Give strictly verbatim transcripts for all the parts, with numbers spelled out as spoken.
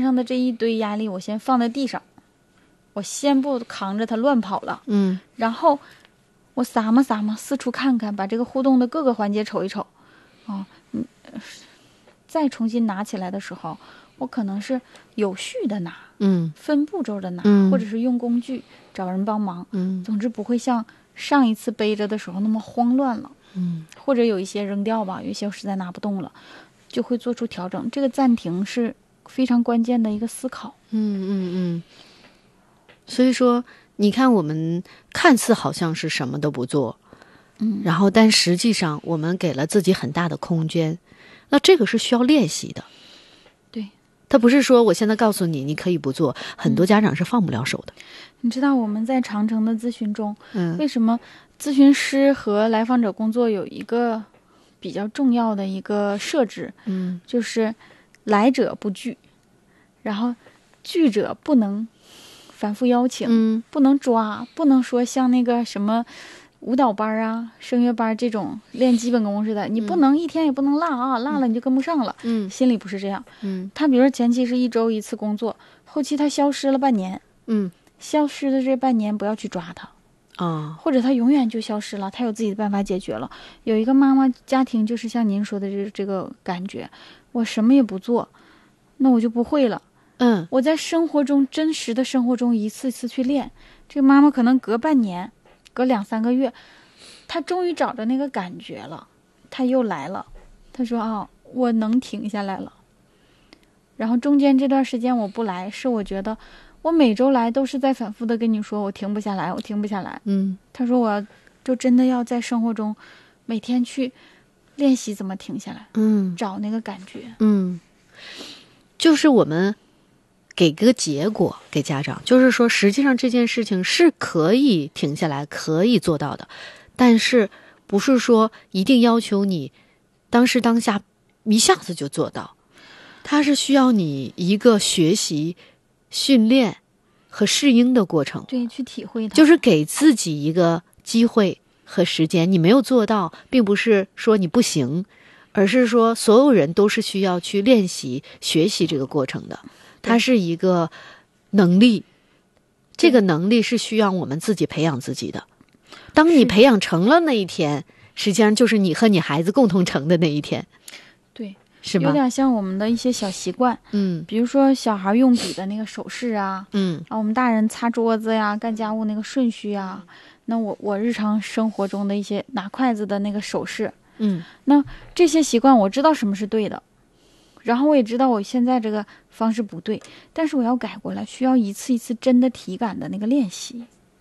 上的这一堆压力我先放在地上，我先不扛着他乱跑了， 嗯， 然后我撒嘛撒嘛四处看看，把这个互动的各个环节瞅一瞅，哦，嗯，再重新拿起来的时候，我可能是有序的拿， 嗯， 分步骤的拿， 嗯， 或者是用工具找人帮忙， 嗯， 总之不会像上一次背着的时候那么慌乱了， 嗯， 或者有一些扔掉吧，有一些我实在拿不动了，就会做出调整。这个暂停是非常关键的一个思考。 嗯嗯嗯。所以说，你看我们看似好像是什么都不做， 嗯， 然后但实际上我们给了自己很大的空间，那这个是需要练习的。 对， 他不是说我现在告诉你你可以不做，很多家长是放不了手的。 嗯、你知道我们在长城的咨询中， 嗯， 为什么咨询师和来访者工作有一个比较重要的一个设置， 嗯， 就是来者不拒，然后拒者不能反复邀请， 嗯， 不能抓，不能说像那个什么舞蹈班啊、声乐班这种练基本功似的，你不能一天也不能落啊，落了你就跟不上了。 嗯， 心里不是这样。 嗯， 他比如说前期是一周一次工作，后期他消失了半年， 嗯， 消失的这半年不要去抓他。 啊， 或者他永远就消失了，他有自己的办法解决了。有一个妈妈家庭就是像您说的这这个感觉，我什么也不做，那我就不会了。 嗯， 我在生活中真实的生活中一次一次去练。这个妈妈可能隔半年，隔两三个月，她终于找着那个感觉了，她又来了。她说啊，我能停下来了。然后中间这段时间我不来，是我觉得我每周来都是在反复的跟你说我停不下来，我停不下来。 嗯， 她说我就真的要在生活中每天去练习怎么停下来， 嗯， 找那个感觉。 嗯，就是我们给个结果给家长，就是说实际上这件事情是可以停下来可以做到的，但是不是说一定要求你当时当下一下子就做到，它是需要你一个学习训练和适应的过程。 对，去体会它， 就是给自己一个机会和时间，你没有做到并不是说你不行，而是说所有人都是需要去练习学习这个过程的，它是一个能力，这个能力是需要我们自己培养自己的。当你培养成了那一天，实际上就是你和你孩子共同成的那一天。 对， 是吗？ 有点像我们的一些小习惯， 嗯， 比如说小孩用笔的那个手势啊， 嗯， 啊，我们大人擦桌子呀、干家务那个顺序呀，那我我日常生活中的一些拿筷子的那个手势， 嗯， 那这些习惯我知道什么是对的，然后我也知道我现在这个方式不对，但是我要改过来，需要一次一次真的体感的那个练习。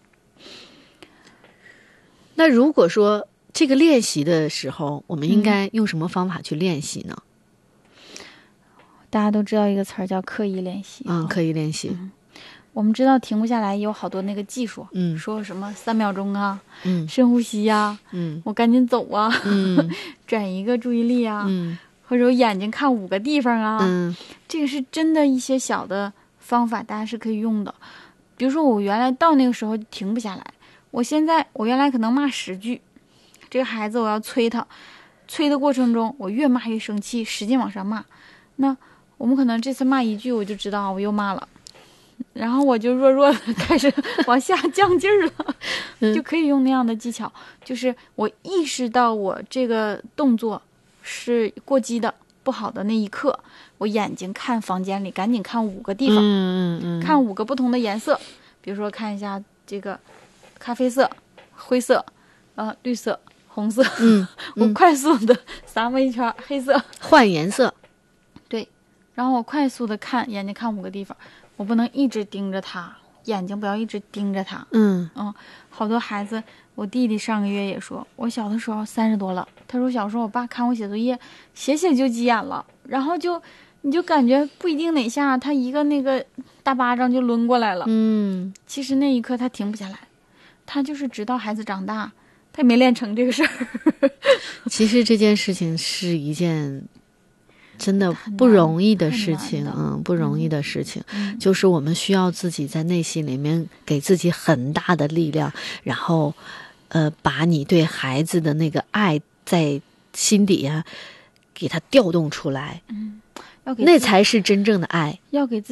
那如果说这个练习的时候，我们应该用什么方法去练习呢？ 大家都知道一个词儿叫刻意练习， 嗯，刻意练习。 嗯，我们知道停不下来有好多那个技术， 嗯， 说什么三秒钟啊， 嗯， 深呼吸呀， 嗯， 我赶紧走啊， 嗯， 转移个注意力啊， 嗯， 或者我眼睛看五个地方啊， 嗯， 这个是真的一些小的方法，大家是可以用的。比如说我原来到那个时候停不下来，我现在我原来可能骂十句，这个孩子我要催他，催的过程中我越骂越生气，使劲往上骂，那我们可能这次骂一句我就知道我又骂了，然后我就弱弱的开始往下降劲儿了、嗯、就可以用那样的技巧，就是我意识到我这个动作是过激的不好的那一刻，我眼睛看房间里赶紧看五个地方， 嗯嗯嗯， 看五个不同的颜色，比如说看一下这个咖啡色、灰色、呃绿色、红色， 嗯， 我快速的撒么一圈黑色， 换颜色， 对，然后我快速的看眼睛看五个地方，我不能一直盯着它，眼睛不要一直盯着它。 嗯嗯，好多孩子，我弟弟上个月也说，我小的时候三十多了，他说小时候我爸看我写作业，写写就急眼了，然后就你就感觉不一定哪下他一个那个大巴掌就抡过来了。 嗯， 其实那一刻他停不下来，他就是直到孩子长大，他也没练成这个事儿。 其实这件事情是一件真的不容易的事情，嗯，不容易的事情、嗯、就是我们需要自己在内心里面给自己很大的力量，然后呃，把你对孩子的那个爱在心底啊给它调动出来， 嗯，要给那才是真正的爱， 要给自己